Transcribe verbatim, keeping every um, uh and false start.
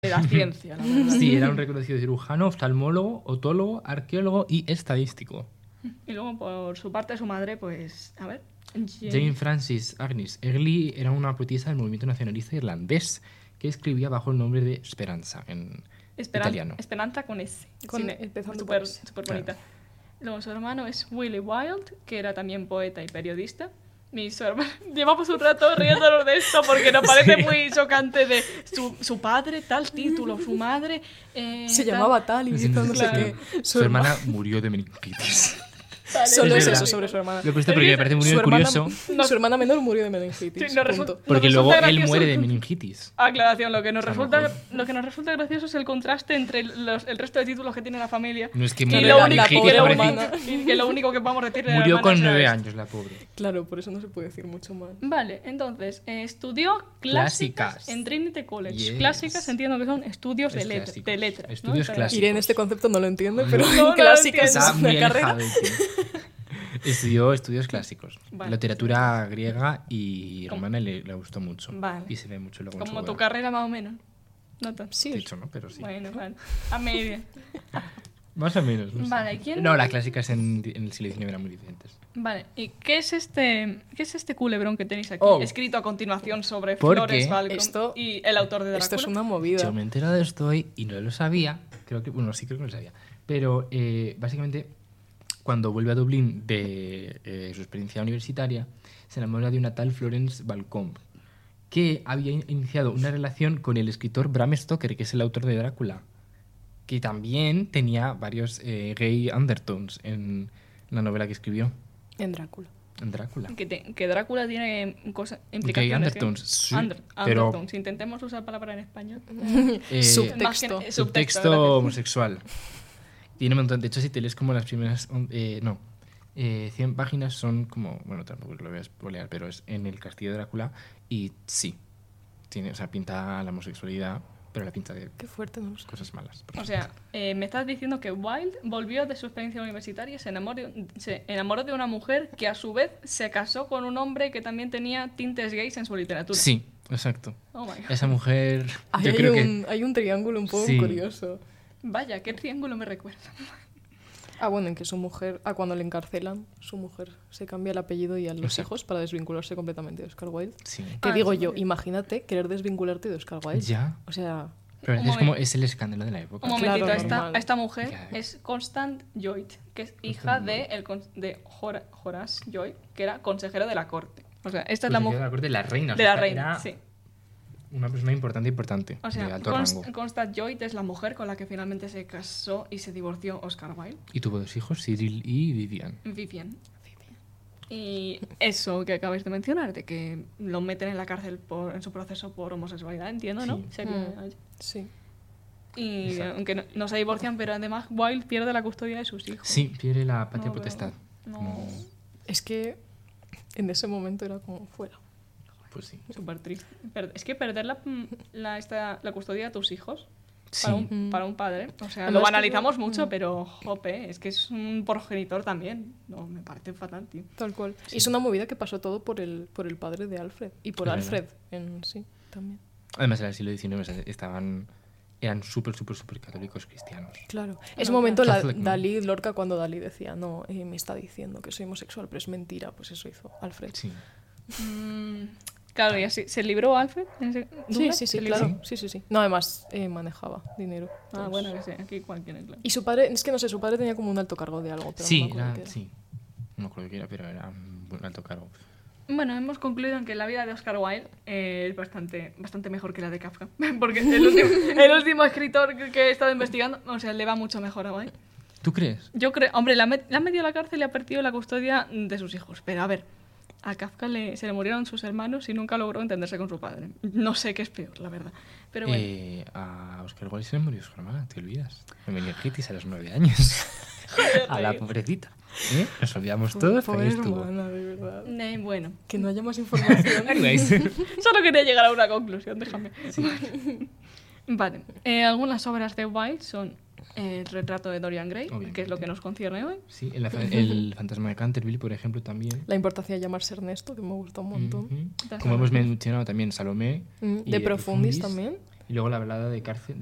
de la ciencia, la verdad. Sí, era un reconocido cirujano, oftalmólogo, otólogo, arqueólogo y estadístico. Y luego, por su parte, su madre, pues, a ver... Jane Frances Agnes Early era una poetisa del movimiento nacionalista irlandés que escribía bajo el nombre de Speranza en Esperan- italiano. Esperanza con S. Con- Sin- empezando súper por S. súper Claro. bonita. Luego su hermano es Willie Wilde, que era también poeta y periodista. Mi su hermano... Llevamos un rato riéndonos de esto porque nos parece Sí. muy chocante de su, su padre, tal título, su madre... eh, Se tal- llamaba tal y Sí, hizo no claro. sé qué. Su hermana murió de meningitis. Vale, Solo Es es verdad. eso sobre su hermana. Lo he puesto porque me parece muy Su hermana, curioso. No. su hermana menor murió de meningitis. Sí, no resulta- punto. Porque nos luego resulta él gracioso- muere de meningitis. Aclaración, lo que nos O sea, resulta, mejor. lo que nos resulta gracioso es el contraste entre los- el resto de títulos que tiene la familia. No es que Y muere lo, de único, meningitis, que lo pobrecita. único- y que lo único que podemos decir de la Murió hermana con es nueve esto. años la pobre. Claro, por eso no se puede decir mucho más. Vale, entonces, eh, estudió clásicas, Clásicas. en Trinity College. Yes. Clásicas entiendo que son estudios de, Es let- clásicos. de letras. ¿no? Estudios Pero- clásicos. Irene este concepto no lo entiende, pero No, no lo clásicas entiendo. Está es muy una carrera. alejado el tío. Estudió estudios clásicos. Vale. Literatura griega y ¿Cómo? romana le, le gustó mucho. Vale. Y se ve mucho luego en su Como tu obra. carrera más o menos. No tanto. Sí, Dicho, ¿no? Pero sí. Bueno, vale. A media. Más o menos. No sé. Vale, ¿quién- No, las clásicas en, en el siglo diecinueve eran muy diferentes. Vale, ¿y qué es este qué es este culebrón que tenéis aquí? Oh. Escrito a continuación sobre ¿Por Flores qué? Balcom Esto- y el autor de Drácula. Esto es una movida. Yo me he enterado de esto hoy y no lo sabía. Creo que, bueno, sí creo que lo sabía. Pero eh, básicamente, cuando vuelve a Dublín de eh, su experiencia universitaria, se enamora de una tal Florence Balcombe, que había in- iniciado una relación con el escritor Bram Stoker, que es el autor de Drácula, que también tenía varios eh, gay undertones en la novela que escribió, En Drácula. en Drácula. Que, te- que Drácula tiene cosas Gay implicaciones. undertones, que- sí, Under- pero undertones. Intentemos usar palabra en español. Eh, Subtexto. Más que- eh, Subtexto gracias. homosexual. Tiene un montón. De hecho, si te lees como las primeras. Eh, no. Eh, cien páginas son como. Bueno, tampoco lo voy a spoilear, pero es en el castillo de Drácula. Y sí. Tiene, o sea, pinta la homosexualidad, pero la pinta de Qué fuerte, ¿no? cosas malas. O sea, eh, me estás diciendo que Wilde volvió de su experiencia universitaria y se enamoró, se enamoró de una mujer que a su vez se casó con un hombre que también tenía tintes gays en su literatura. Sí, exacto. Oh my God. Esa mujer. Ahí yo hay, creo un, que. hay un triángulo un poco Sí. curioso. Vaya, qué triángulo me recuerda. Ah, bueno, en que su mujer, ah, cuando le encarcelan, su mujer se cambia el apellido y a los Exacto. hijos para desvincularse completamente de Oscar Wilde. Sí. Que Ah, digo sí, yo, sí. imagínate querer desvincularte de Oscar Wilde. Ya. O sea, Pero Un es como. momen- Es el escándalo de la época. Un momentito, Claro, esta, normal. esta mujer Ya. es Constant Lloyd, que es hija Constant de, Lloyd. el, con- de Hora- Horace Lloyd, que era consejero de la corte. O sea, esta es Pues la se queda mujer de la corte de la reina. o de sea, la reina, era sí. Una persona importante, importante. O sea, de alto Const- rango. Constant Lloyd es la mujer con la que finalmente se casó y se divorció Oscar Wilde. Y tuvo dos hijos, Cyril y Vivian. Vivian. Y eso que acabáis de mencionar, de que lo meten en la cárcel por, en su proceso por homosexualidad, entiendo, ¿no? Sí. Sería- Mm. sí. Y Exacto. aunque no, no se divorcian, pero además Wilde pierde la custodia de sus hijos. Sí, pierde la patria No, pero- potestad. no. Como- Es que en ese momento era como fuera. Pues sí. Súper triste. Per- Es que perder la, la, esta, la custodia de tus hijos Sí. para, un, Mm. para un padre, o sea, Además lo que banalizamos yo- mucho, mm. pero jope, es que es un progenitor también. No, me parece fatal, tío. Tal cual. Sí. Y es una movida que pasó todo por el, por el padre de Alfred. Y por Es Alfred en sí, también. Además, en el siglo diecinueve o sea, estaban, eran súper, súper, súper católicos cristianos. Claro. No, Ese momento la, Catholic, ¿no? Dalí, Lorca, cuando Dalí decía, no, eh, me está diciendo que soy homosexual, pero es mentira, pues eso hizo Alfred. Sí. Mm, claro, y así. ¿Se libró Alfred? en ese- Sí, Douglas? sí, sí, ¿Se libró? claro. Sí, sí, sí. No, además eh, manejaba dinero. Ah, Entonces- bueno, que sí, aquí cualquiera, claro. Y su padre, es que no sé, su padre tenía como un alto cargo de algo. Pero Sí, no me acuerdo era, qué era. sí. No me acuerdo qué era, pero era un buen alto cargo. Bueno, hemos concluido en que la vida de Oscar Wilde eh, es bastante, bastante mejor que la de Kafka. Porque el último, el último escritor que, que he estado investigando, o sea, le va mucho mejor a Wilde. ¿Tú crees? Yo creo, hombre, le han met- le han metido a la cárcel y ha perdido la custodia de sus hijos. Pero a ver, a Kafka le, se le murieron sus hermanos y nunca logró entenderse con su padre. No sé qué es peor, la verdad. Pero bueno. Eh, a Oscar Wilde se le murió su hermana, te olvidas. De meningitis a los nueve años. A la pobrecita. ¿Eh? Nos olvidamos todos, pero ahí Pobre estuvo. hermana, de verdad. Eh, bueno, Que no haya más información. Anyways. solo quería llegar a una conclusión, déjame. Vale, eh, algunas obras de Wilde son eh, el retrato de Dorian Gray, Obviamente. que es lo que nos concierne hoy. Sí, el, fa- el fantasma de Canterville, por ejemplo, también. La importancia de llamarse Ernesto, que me gusta un montón. Ujú. That's Como hemos right. mencionado también Salomé. Mm, y De Profundis también. Y luego la balada de cárcel,